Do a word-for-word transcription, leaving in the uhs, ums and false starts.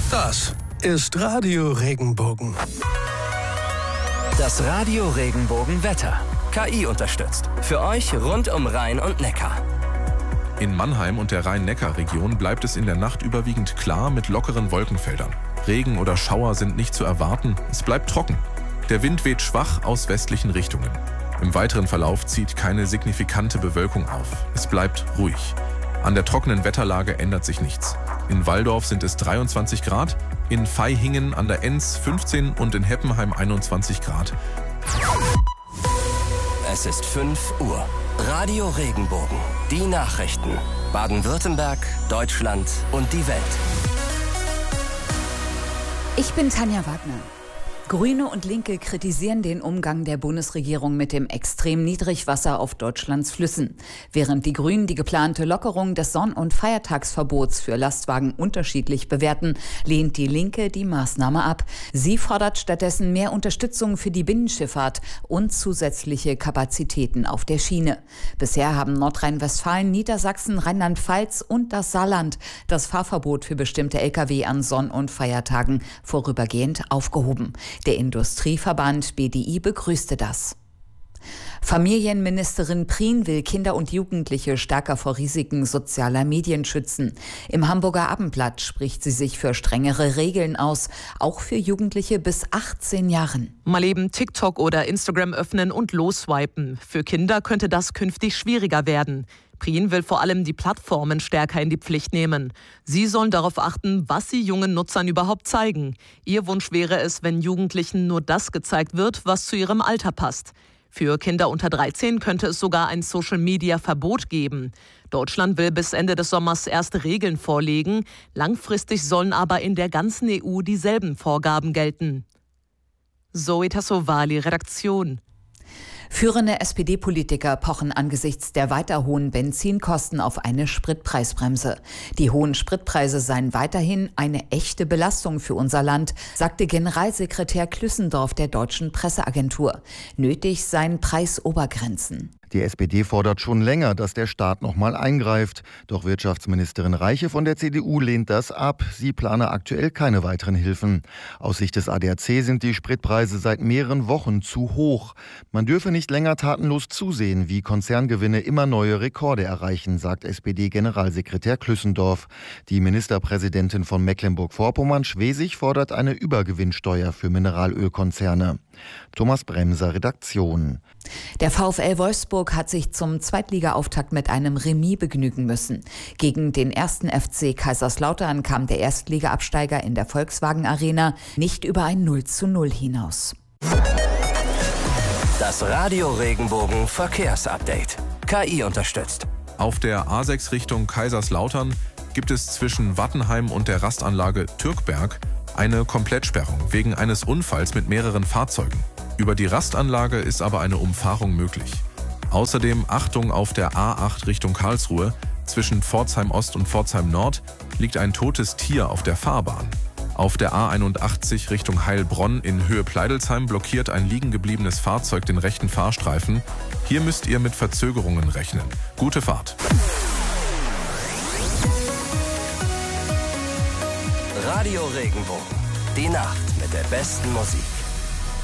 Das ist Radio Regenbogen. Das Radio Regenbogen Wetter. K I unterstützt. Für euch rund um Rhein und Neckar. In Mannheim und der Rhein-Neckar-Region bleibt es in der Nacht überwiegend klar mit lockeren Wolkenfeldern. Regen oder Schauer sind nicht zu erwarten, es bleibt trocken. Der Wind weht schwach aus westlichen Richtungen. Im weiteren Verlauf zieht keine signifikante Bewölkung auf. Es bleibt ruhig. An der trockenen Wetterlage ändert sich nichts. In Walldorf sind es dreiundzwanzig Grad, in Vaihingen an der Enns fünfzehn und in Heppenheim einundzwanzig Grad. Es ist fünf Uhr. Radio Regenbogen. Die Nachrichten. Baden-Württemberg, Deutschland und die Welt. Ich bin Tanja Wagner. Grüne und Linke kritisieren den Umgang der Bundesregierung mit dem Extremniedrigwasser auf Deutschlands Flüssen. Während die Grünen die geplante Lockerung des Sonn- und Feiertagsverbots für Lastwagen unterschiedlich bewerten, lehnt die Linke die Maßnahme ab. Sie fordert stattdessen mehr Unterstützung für die Binnenschifffahrt und zusätzliche Kapazitäten auf der Schiene. Bisher haben Nordrhein-Westfalen, Niedersachsen, Rheinland-Pfalz und das Saarland das Fahrverbot für bestimmte L K W an Sonn- und Feiertagen vorübergehend aufgehoben. Der Industrieverband B D I begrüßte das. Familienministerin Prien will Kinder und Jugendliche stärker vor Risiken sozialer Medien schützen. Im Hamburger Abendblatt spricht sie sich für strengere Regeln aus, auch für Jugendliche bis achtzehn Jahren. Mal eben TikTok oder Instagram öffnen und losswipen. Für Kinder könnte das künftig schwieriger werden. Prien will vor allem die Plattformen stärker in die Pflicht nehmen. Sie sollen darauf achten, was sie jungen Nutzern überhaupt zeigen. Ihr Wunsch wäre es, wenn Jugendlichen nur das gezeigt wird, was zu ihrem Alter passt. Für Kinder unter dreizehn könnte es sogar ein Social-Media-Verbot geben. Deutschland will bis Ende des Sommers erste Regeln vorlegen. Langfristig sollen aber in der ganzen E U dieselben Vorgaben gelten. Zoe Tassovali, Redaktion. Führende S P D-Politiker pochen angesichts der weiter hohen Benzinkosten auf eine Spritpreisbremse. Die hohen Spritpreise seien weiterhin eine echte Belastung für unser Land, sagte Generalsekretär Klüssendorf der Deutschen Presseagentur. Nötig seien Preisobergrenzen. Die S P D fordert schon länger, dass der Staat noch mal eingreift. Doch Wirtschaftsministerin Reiche von der C D U lehnt das ab. Sie plane aktuell keine weiteren Hilfen. Aus Sicht des A D A C sind die Spritpreise seit mehreren Wochen zu hoch. Man dürfe nicht länger tatenlos zusehen, wie Konzerngewinne immer neue Rekorde erreichen, sagt S P D-Generalsekretär Klüssendorf. Die Ministerpräsidentin von Mecklenburg-Vorpommern, Schwesig, fordert eine Übergewinnsteuer für Mineralölkonzerne. Thomas Bremser, Redaktion. Der VfL Wolfsburg hat sich zum Zweitliga-Auftakt mit einem Remis begnügen müssen. Gegen den ersten F C Kaiserslautern kam der Erstliga-Absteiger in der Volkswagen Arena nicht über ein null zu null hinaus. Das Radio Regenbogen Verkehrsupdate. K I unterstützt. Auf der A sechs Richtung Kaiserslautern gibt es zwischen Wattenheim und der Rastanlage Türkberg eine Komplettsperrung wegen eines Unfalls mit mehreren Fahrzeugen. Über die Rastanlage ist aber eine Umfahrung möglich. Außerdem Achtung auf der A acht Richtung Karlsruhe. Zwischen Pforzheim Ost und Pforzheim Nord liegt ein totes Tier auf der Fahrbahn. Auf der A einundachtzig Richtung Heilbronn in Höhe Pleidelsheim blockiert ein liegen gebliebenes Fahrzeug den rechten Fahrstreifen. Hier müsst ihr mit Verzögerungen rechnen. Gute Fahrt. Radio Regenbogen. Die Nacht mit der besten Musik.